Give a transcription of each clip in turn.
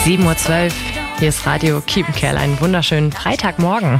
7:12 Uhr, hier ist Radio Kiepenkerl. Einen wunderschönen Freitagmorgen.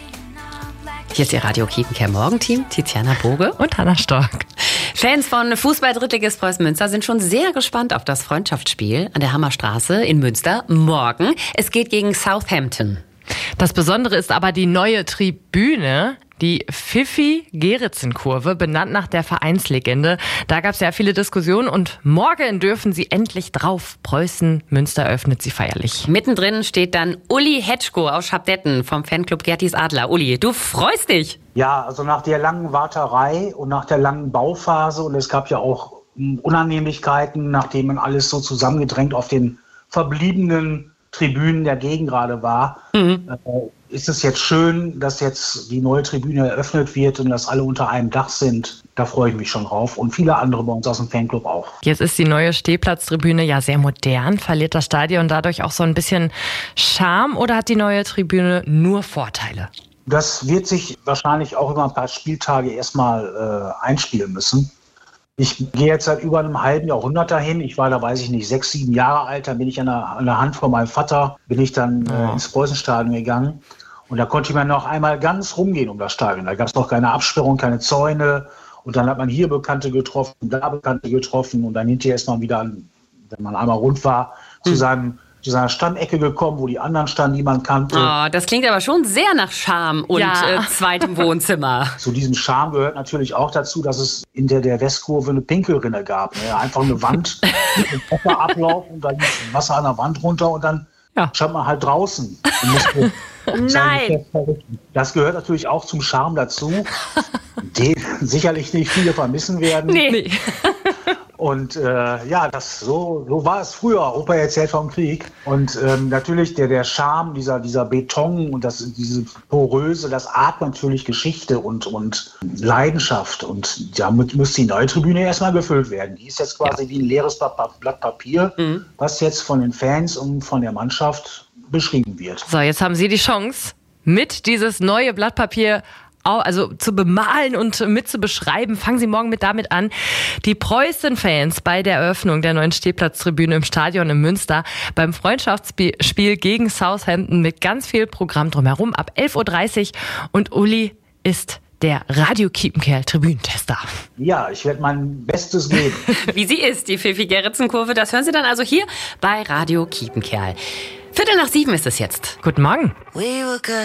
Hier ist Ihr Radio Kiepenkerl Morgenteam, Tiziana Boge und Hanna Stork. Fans von Fußball-Drittligist Preußen Münster sind schon sehr gespannt auf das Freundschaftsspiel an der Hammerstraße in Münster morgen. Es geht gegen Southampton. Das Besondere ist aber die neue Tribüne, die Pfiffi-Geritzen-Kurve, benannt nach der Vereinslegende. Da gab es ja viele Diskussionen und morgen dürfen sie endlich drauf. Preußen Münster öffnet sie feierlich. Mittendrin steht dann Uli Hetschko aus Schabdetten vom Fanclub Gertis Adler. Uli, du freust dich? Ja, also nach der langen Warterei und nach der langen Bauphase, und es gab ja auch Unannehmlichkeiten, nachdem man alles so zusammengedrängt auf den verbliebenen Tribünen der Gegend gerade war, ist es jetzt schön, dass jetzt die neue Tribüne eröffnet wird und dass alle unter einem Dach sind. Da freue ich mich schon drauf und viele andere bei uns aus dem Fanclub auch. Jetzt ist die neue Stehplatztribüne ja sehr modern. Verliert das Stadion dadurch auch so ein bisschen Charme oder hat die neue Tribüne nur Vorteile? Das wird sich wahrscheinlich auch über ein paar Spieltage erstmal einspielen müssen. Ich gehe jetzt seit über einem halben Jahrhundert dahin. Ich war da, weiß ich nicht, 6, 7 Jahre alt. Dann bin ich an der Hand von meinem Vater, bin ich dann ins Preußenstadion gegangen. Und da konnte man noch einmal ganz rumgehen um das Stadion. Da gab es noch keine Absperrung, keine Zäune. Und dann hat man hier Bekannte getroffen, da Bekannte getroffen. Und dann hinterher ist man wieder, wenn man einmal rund war, zu seiner Stammecke gekommen, wo die anderen standen, die man kannte. Oh, das klingt aber schon sehr nach Charme und zweitem Wohnzimmer. Zu diesem Charme gehört natürlich auch dazu, dass es in der Westkurve eine Pinkelrinne gab. Ne? Einfach eine Wand mit Wasserablauf und dann lief Wasser an der Wand runter und dann stand man halt draußen. Nein! Das gehört natürlich auch zum Charme dazu, den sicherlich nicht viele vermissen werden. Nee. Und so war es früher. Opa erzählt vom Krieg. Und natürlich der Charme, dieser Beton und diese Poröse, das atmet natürlich Geschichte und Leidenschaft. Und damit muss die neue Tribüne erstmal gefüllt werden. Die ist jetzt quasi wie ein leeres Blatt Papier, was jetzt von den Fans und von der Mannschaft beschrieben wird. So, jetzt haben Sie die Chance, mit dieses neue Blatt Papier zu bemalen und mit zu beschreiben. Fangen Sie morgen damit an. Die Preußen-Fans bei der Eröffnung der neuen Stehplatztribüne im Stadion in Münster beim Freundschaftsspiel gegen Southampton mit ganz viel Programm drumherum ab 11:30 Uhr. Und Uli ist der Radio Kiepenkerl Tribünentester. Ja, ich werde mein Bestes geben. Wie sie ist, die Pfiffi-Geritzen-Kurve, das hören Sie dann also hier bei Radio Kiepenkerl. 6:45 ist es jetzt. Guten Morgen.